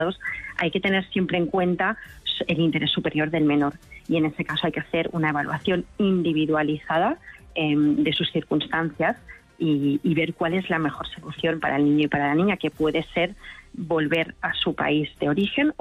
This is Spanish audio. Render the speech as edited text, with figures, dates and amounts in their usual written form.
hay que tener siempre en cuenta el interés superior del menor, y en ese caso hay que hacer una evaluación individualizada de sus circunstancias y ver cuál es la mejor solución para el niño y para la niña, que puede ser volver a su país de origen